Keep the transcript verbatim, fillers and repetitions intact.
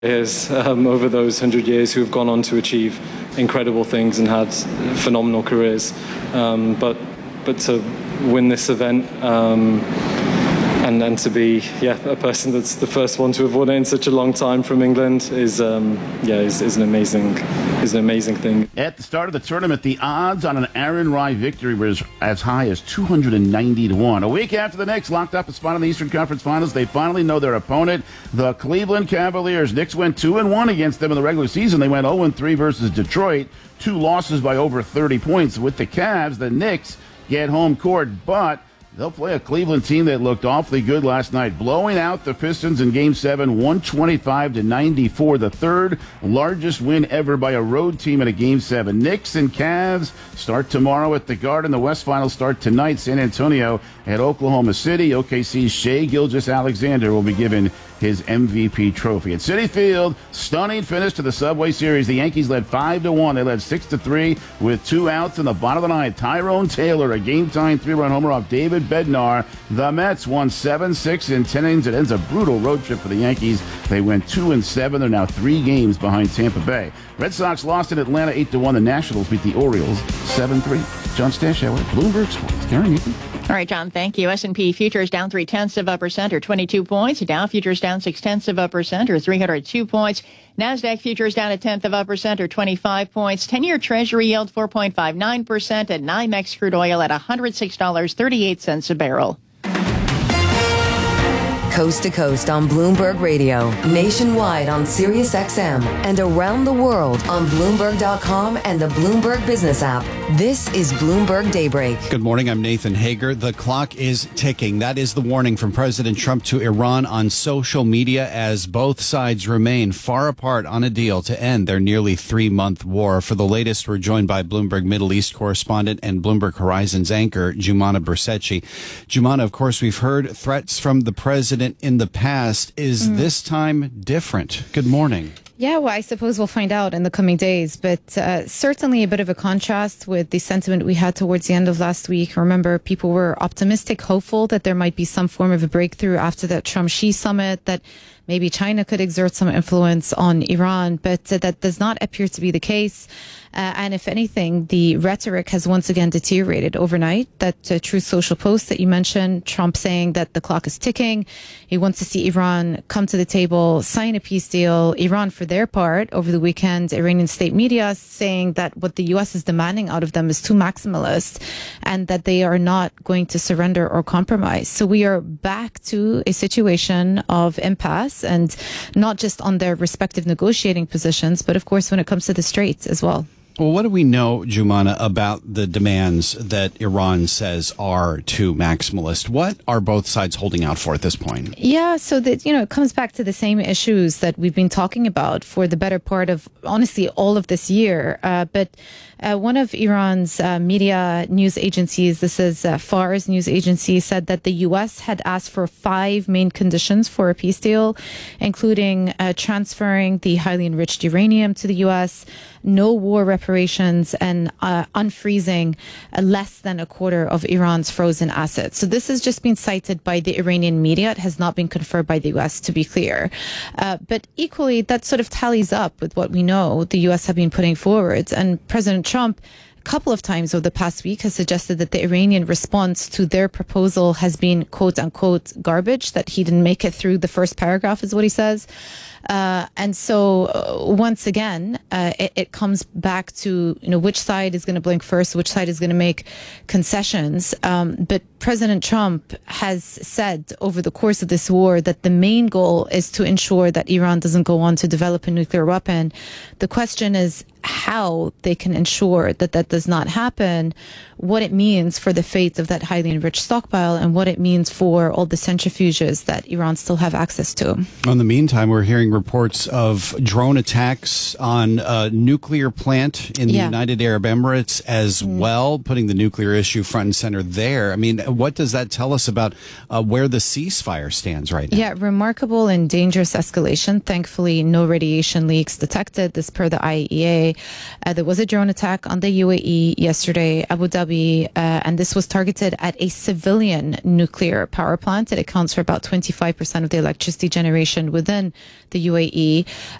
Is um, over those hundred years who have gone on to achieve incredible things and had phenomenal careers, um, but but to win this event um, and then to be yeah a person that's the first one to have won it in such a long time from England is um, yeah is, is an amazing is an amazing thing. At the start of the tournament, the odds on an Aaron Rai victory was as high as two hundred ninety to one. A week after the Knicks locked up a spot in the Eastern Conference Finals, they finally know their opponent, the Cleveland Cavaliers. Knicks went two and one against them in the regular season. They went oh and three versus Detroit, two losses by over thirty points. With the Cavs, the Knicks get home court, but they'll play a Cleveland team that looked awfully good last night, blowing out the Pistons in Game seven, one twenty-five to ninety-four, the third largest win ever by a road team in a Game seven. Knicks and Cavs start tomorrow at the Garden. The West Finals start tonight. San Antonio at Oklahoma City. O K C's Shai Gilgeous-Alexander will be given his M V P trophy. At Citi Field, stunning finish to the Subway Series. The Yankees led five to one. They led six to three with two outs in the bottom of the ninth. Tyrone Taylor, a game-tying three-run homer off David Bednar. The Mets won seven six in ten innings. It ends a brutal road trip for the Yankees. They went two and seven. They're now three games behind Tampa Bay. Red Sox lost in Atlanta eight to one. The Nationals beat the Orioles seven three. John Stashower, Bloomberg Sports. Karen Newton. All right, John, thank you. S and P futures down three-tenths of a percent or twenty-two points. Dow futures down six-tenths of a percent or three hundred two points. NASDAQ futures down a tenth of a percent or twenty-five points. ten-year Treasury yield four point five nine percent and NYMEX crude oil at one hundred six dollars and thirty-eight cents a barrel. Coast to coast on Bloomberg Radio, nationwide on Sirius X M, and around the world on Bloomberg dot com and the Bloomberg Business app. This is Bloomberg Daybreak. Good morning. I'm Nathan Hager. The clock is ticking. That is the warning from President Trump to Iran on social media as both sides remain far apart on a deal to end their nearly three-month war. For the latest, we're joined by Bloomberg Middle East correspondent and Bloomberg Horizons anchor, Jumana Bercetchi. Jumana, of course, we've heard threats from the president in the past. Is mm. this time different? Good morning. Yeah, well, I suppose we'll find out in the coming days, but uh, certainly a bit of a contrast with the sentiment we had towards the end of last week. Remember, people were optimistic, hopeful that there might be some form of a breakthrough after that Trump-Xi summit, that maybe China could exert some influence on Iran, but uh, that does not appear to be the case. Uh, and if anything, the rhetoric has once again deteriorated overnight. That uh, Truth Social post that you mentioned, Trump saying that the clock is ticking. He wants to see Iran come to the table, sign a peace deal. Iran, for their part, over the weekend, Iranian state media saying that what the U S is demanding out of them is too maximalist and that they are not going to surrender or compromise. So we are back to a situation of impasse, and not just on their respective negotiating positions, but of course when it comes to the Straits as well. Well, what do we know, Jumana, about the demands that Iran says are too maximalist? What are both sides holding out for at this point? Yeah, so that, you know, it comes back to the same issues that we've been talking about for the better part of, honestly, all of this year. Uh, but uh, one of Iran's uh, media news agencies, this is uh, Fars news agency, said that the U S had asked for five main conditions for a peace deal, including uh, transferring the highly enriched uranium to the U S, no war reparations, and uh, unfreezing uh, less than a quarter of Iran's frozen assets. So this has just been cited by the Iranian media. It has not been confirmed by the U S, to be clear. Uh, but equally, that sort of tallies up with what we know the U S have been putting forward. And President Trump, a couple of times over the past week, has suggested that the Iranian response to their proposal has been quote unquote garbage, that he didn't make it through the first paragraph is what he says. Uh, and so uh, once again, uh, it, it comes back to, you know, which side is going to blink first, which side is going to make concessions. Um, but President Trump has said over the course of this war that the main goal is to ensure that Iran doesn't go on to develop a nuclear weapon. The question is how they can ensure that that does not happen, what it means for the fate of that highly enriched stockpile, and what it means for all the centrifuges that Iran still have access to. In the meantime, we're hearing reports of drone attacks on a nuclear plant in the yeah. United Arab Emirates as mm. well, putting the nuclear issue front and center there. I mean, what does that tell us about uh, where the ceasefire stands right now? Yeah, remarkable and dangerous escalation. Thankfully, no radiation leaks detected, this per the I A E A. yesterday. Uh, there was a drone attack on the U A E yesterday, Abu Dhabi, uh, and this was targeted at a civilian nuclear power plant. It accounts for about twenty-five percent of the electricity generation within the U A E.